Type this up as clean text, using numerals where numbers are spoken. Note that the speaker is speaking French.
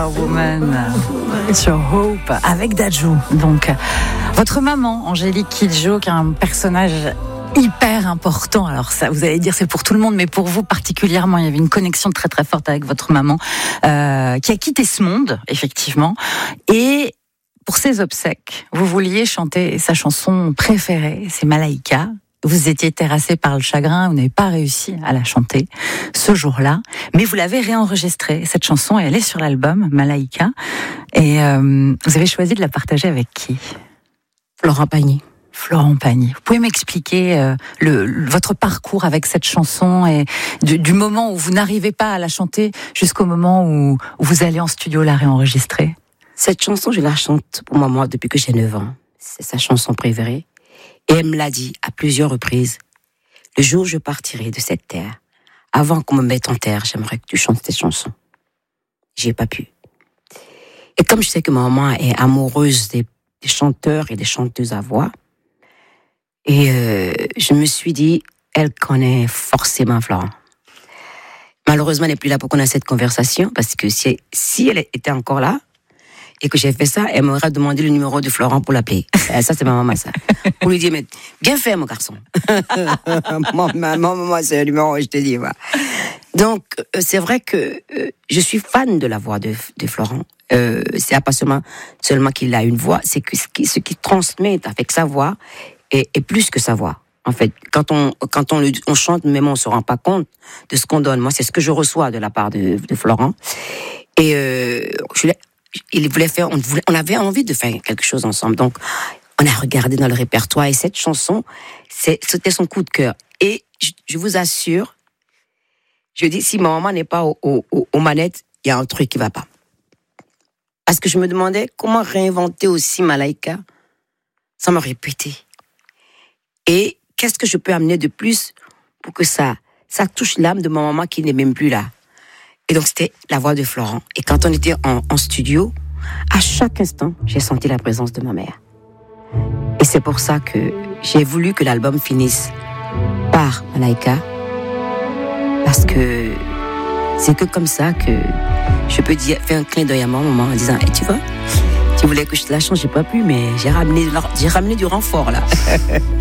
Woman sur Hope avec Dadju. Donc, votre maman, Angélique Kidjo, qui est un personnage hyper important. Alors ça, vous allez dire c'est pour tout le monde, mais pour vous particulièrement, il y avait une connexion très très forte avec votre maman, qui a quitté ce monde, effectivement. Et pour ses obsèques, vous vouliez chanter sa chanson préférée, c'est Malaïka. Vous étiez terrassé par le chagrin, vous n'avez pas réussi à la chanter ce jour-là, mais vous l'avez réenregistrée, cette chanson, et elle est sur l'album Malaïka. Et vous avez choisi de la partager avec qui ? Florent Pagny. Florent Pagny. Vous pouvez m'expliquer votre parcours avec cette chanson et du moment où vous n'arrivez pas à la chanter jusqu'au moment où vous allez en studio la réenregistrer ? Cette chanson, je la chante pour maman depuis que j'ai 9 ans. C'est sa chanson préférée. Et elle me l'a dit à plusieurs reprises. Le jour où je partirai de cette terre, avant qu'on me mette en terre, j'aimerais que tu chantes cette chanson. J'ai pas pu. Et comme je sais que ma maman est amoureuse des chanteurs et des chanteuses à voix, et je me suis dit, elle connaît forcément Florent. Malheureusement, elle n'est plus là pour qu'on ait cette conversation, parce que si elle était encore là, et que j'ai fait ça, elle m'aurait demandé le numéro de Florent pour l'appeler. Ça, c'est ma maman, ça. Pour lui dire, mais bien fait, mon garçon. Ma maman, c'est le numéro, je te dis. Voilà. Donc, c'est vrai que je suis fan de la voix de Florent. C'est pas seulement qu'il a une voix, c'est que ce qu'il transmet avec sa voix est plus que sa voix. En fait, quand on chante, même on se rend pas compte de ce qu'on donne. Moi, c'est ce que je reçois de la part de Florent. Et on avait envie de faire quelque chose ensemble. Donc, on a regardé dans le répertoire et cette chanson, c'était son coup de cœur. Et je vous assure, je dis, si ma maman n'est pas aux manettes, il y a un truc qui va pas. Parce que je me demandais comment réinventer aussi Malaïka sans me répéter. Et qu'est-ce que je peux amener de plus pour que ça touche l'âme de ma maman qui n'est même plus là. Et donc, c'était la voix de Florent. Et quand on était en studio, à chaque instant, j'ai senti la présence de ma mère. Et c'est pour ça que j'ai voulu que l'album finisse par Malaïka. Parce que c'est que comme ça que je peux faire un clin d'œil à ma maman en disant, tu vois, tu voulais que je te la chante, j'ai pas pu, mais j'ai ramené du renfort, là.